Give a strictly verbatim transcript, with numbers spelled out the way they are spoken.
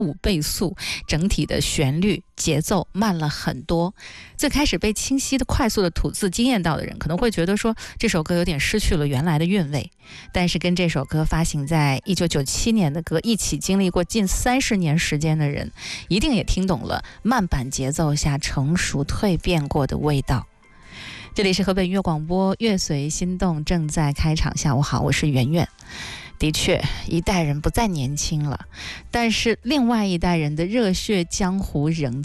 五倍速，整体的旋律节奏慢了很多。最开始被清晰的快速的吐字惊艳到的人，可能会觉得说这首歌有点失去了原来的韵味，但是跟这首歌发行在一九九七年的歌一起经历过近三十年时间的人，一定也听懂了慢板节奏下成熟蜕变过的味道。这里是河北音乐广播，乐随心动正在开场。下午好，我是圆圆。的确，一代人不再年轻了，但是另外一代人的热血江湖仍